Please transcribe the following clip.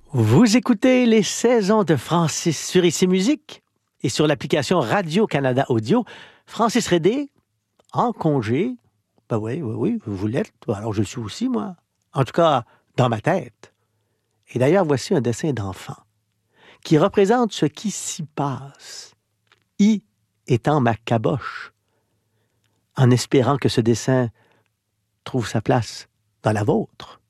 Vous écoutez les saisons de Francis sur ICI Musique et sur l'application Radio-Canada Audio. Francis Redé, en congé. Ben oui, vous l'êtes. Alors je le suis aussi, moi. En tout cas, dans ma tête. Et d'ailleurs, voici un dessin d'enfant qui représente ce qui s'y passe. I étant ma caboche, en espérant que ce dessin trouve sa place dans la vôtre.